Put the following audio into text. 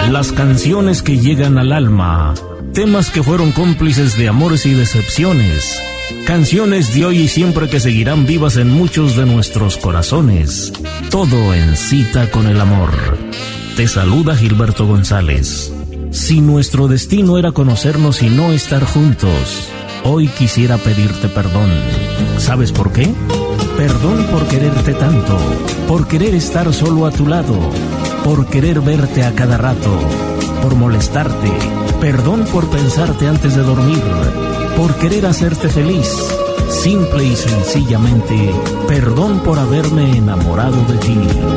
Las canciones que llegan al alma, temas que fueron cómplices de amores y decepciones, canciones de hoy y siempre que seguirán vivas en muchos de nuestros corazones. Todo en Cita con el Amor. Te saluda Gilberto González. Si nuestro destino era conocernos y no estar juntos, hoy quisiera pedirte perdón. ¿Sabes por qué? Perdón por quererte tanto, por querer estar solo a tu lado, por querer verte a cada rato, por molestarte. Perdón por pensarte antes de dormir, por querer hacerte feliz. Simple y sencillamente, perdón por haberme enamorado de ti.